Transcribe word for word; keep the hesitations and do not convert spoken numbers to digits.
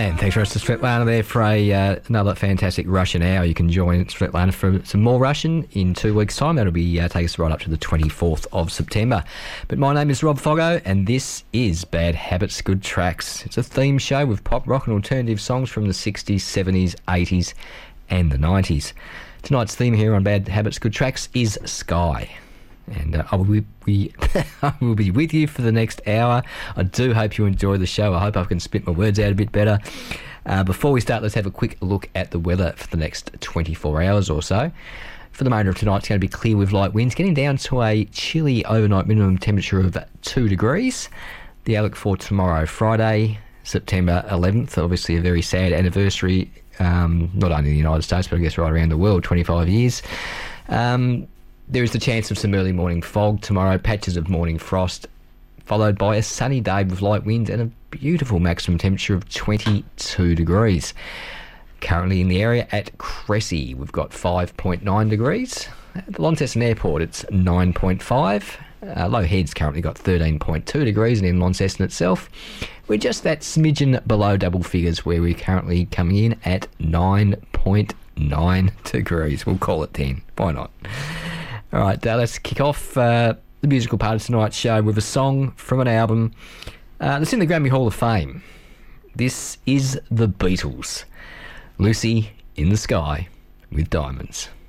And thanks for us to Svetlana there for a, uh, another fantastic Russian hour. You can join Svetlana for some more Russian in two weeks' time. That'll be uh, take us right up to the twenty-fourth of September. But my name is Rob Foggo, and this is Bad Habits, Good Tracks. It's a theme show with pop, rock and alternative songs from the sixties, seventies, eighties and the nineties. Tonight's theme here on Bad Habits, Good Tracks is Sky. And uh, I, will be, I will be with you for the next hour. I do hope you enjoy the show. I hope I can spit my words out a bit better. Uh, before we start, let's have a quick look at the weather for the next twenty-four hours or so. For the remainder of tonight, it's going to be clear with light winds, getting down to a chilly overnight minimum temperature of two degrees. The outlook for tomorrow, Friday, September eleventh, obviously a very sad anniversary, um, not only in the United States, but I guess right around the world, twenty-five years. Um... There is the chance of some early morning fog tomorrow, patches of morning frost, followed by a sunny day with light winds and a beautiful maximum temperature of twenty-two degrees. Currently in the area at Cressy, we've got five point nine degrees. At the Launceston Airport, it's nine point five. Uh, Low Head's currently got thirteen point two degrees, and in Launceston itself, we're just that smidgen below double figures, where we're currently coming in at nine point nine degrees. We'll call it ten. Why not? All right, uh, let's kick off uh, the musical part of tonight's show with a song from an album uh, that's in the Grammy Hall of Fame. This is The Beatles, Lucy in the Sky with Diamonds.